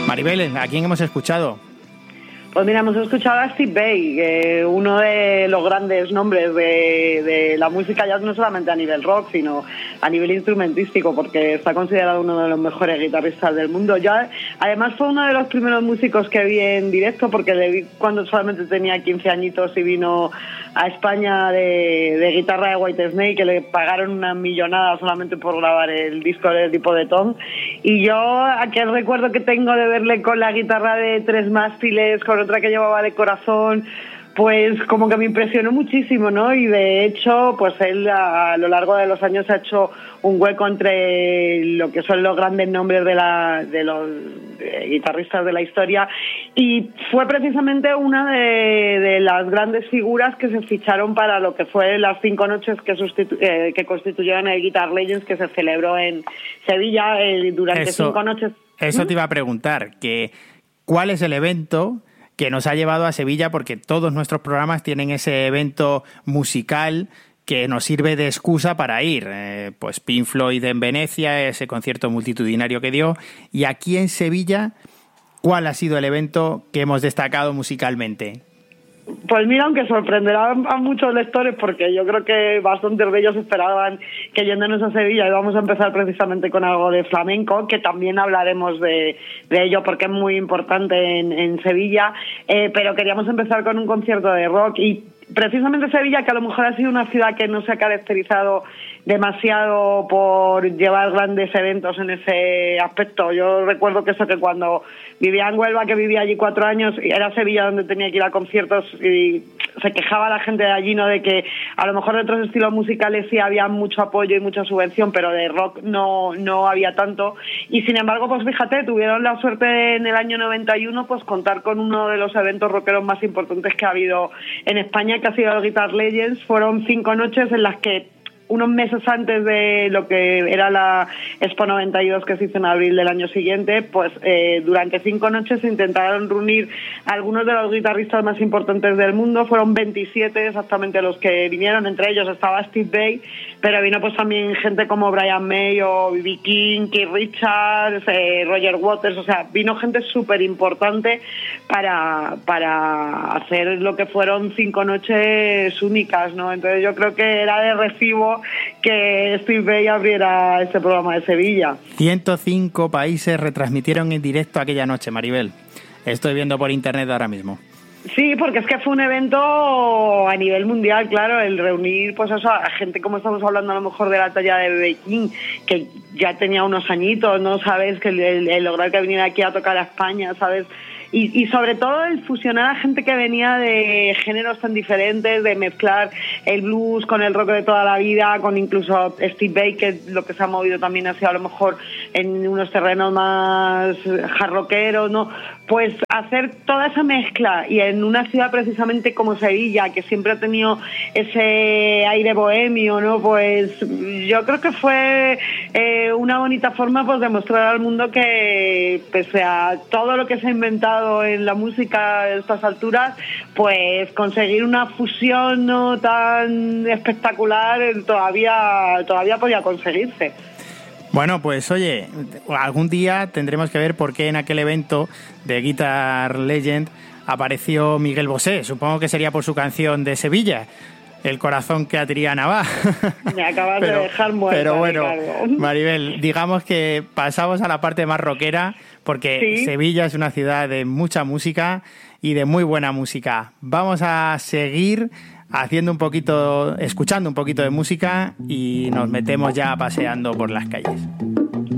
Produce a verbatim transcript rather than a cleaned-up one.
Maribel, ¿a quién hemos escuchado? Pues mira, hemos escuchado a Steve Vai, eh, uno de los grandes nombres de, de la música jazz, no solamente a nivel rock, sino a nivel instrumentístico, porque está considerado uno de los mejores guitarristas del mundo. Yo, además, fue uno de los primeros músicos que vi en directo, porque le vi cuando solamente tenía quince añitos y vino a España de, de guitarra de Whitesnake, que le pagaron una millonada solamente por grabar el disco de tipo de Tom. Y yo, aquel recuerdo que tengo de verle con la guitarra de tres mástiles, con otra que llevaba de corazón, pues como que me impresionó muchísimo, ¿no? Y de hecho, pues él a, a lo largo de los años ha hecho un hueco entre lo que son los grandes nombres de, la, de los de guitarristas de la historia, y fue precisamente una de, de las grandes figuras que se ficharon para lo que fue las cinco noches que, sustitu- eh, que constituyeron el Guitar Legends, que se celebró en Sevilla eh, durante eso, cinco noches. Eso ¿Mm? te iba a preguntar, que ¿cuál es el evento que nos ha llevado a Sevilla? Porque todos nuestros programas tienen ese evento musical que nos sirve de excusa para ir. Eh, pues Pink Floyd en Venecia, ese concierto multitudinario que dio. Y aquí en Sevilla, ¿cuál ha sido el evento que hemos destacado musicalmente? Pues mira, aunque sorprenderá a muchos lectores, porque yo creo que bastantes de ellos esperaban que yéndonos a Sevilla íbamos a empezar precisamente con algo de flamenco, que también hablaremos de, de ello porque es muy importante en, en Sevilla, eh, pero queríamos empezar con un concierto de rock. Y precisamente Sevilla, que a lo mejor ha sido una ciudad que no se ha caracterizado demasiado por llevar grandes eventos en ese aspecto. Yo recuerdo que eso, que cuando vivía en Huelva, que vivía allí cuatro años, era Sevilla donde tenía que ir a conciertos, y se quejaba la gente de allí, ¿no?, de que a lo mejor de otros estilos musicales sí había mucho apoyo y mucha subvención, pero de rock no no había tanto. Y sin embargo, pues fíjate, tuvieron la suerte en el año noventa y uno pues contar con uno de los eventos rockeros más importantes que ha habido en España, que ha sido el Guitar Legends. Fueron cinco noches en las que, unos meses antes de lo que era la Expo noventa y dos, que se hizo en abril del año siguiente, pues eh, durante cinco noches se intentaron reunir a algunos de los guitarristas más importantes del mundo. Fueron veintisiete exactamente los que vinieron, entre ellos estaba Steve Vai, pero vino pues también gente como Brian May o B B King, Keith Richards, eh, Roger Waters. O sea, vino gente súper importante para, para hacer lo que fueron cinco noches únicas, ¿no? Entonces yo creo que era de recibo que Steve Vai abriera este programa de Sevilla. ciento cinco países retransmitieron en directo aquella noche, Maribel. Estoy viendo por internet ahora mismo. Sí, porque es que fue un evento a nivel mundial, claro, el reunir pues eso, a gente, como estamos hablando a lo mejor de la talla de B B King, que ya tenía unos añitos, ¿no? Sabes, que el, el, el lograr que viniera aquí a tocar a España, ¿sabes? Y, y sobre todo el fusionar a gente que venía de géneros tan diferentes, de mezclar el blues con el rock de toda la vida, con incluso Steve Vai, que lo que se ha movido también hacia a lo mejor en unos terrenos más hard rockeros, ¿no? Pues hacer toda esa mezcla, y en una ciudad precisamente como Sevilla, que siempre ha tenido ese aire bohemio, ¿no? Pues yo creo que fue eh, una bonita forma pues de mostrar al mundo que, pese a todo lo que se ha inventado en la música a estas alturas, pues conseguir una fusión no tan espectacular todavía todavía podía conseguirse. Bueno, pues oye, algún día tendremos que ver por qué en aquel evento de Guitar Legend apareció Miguel Bosé. Supongo que sería por su canción de Sevilla, El corazón que a Triana va. Me acabas pero, de dejar muerta, Pero bueno, Ricardo. Maribel, digamos que pasamos a la parte más rockera, porque ¿sí? Sevilla es una ciudad de mucha música y de muy buena música. Vamos a seguir haciendo un poquito, escuchando un poquito de música, y nos metemos ya paseando por las calles.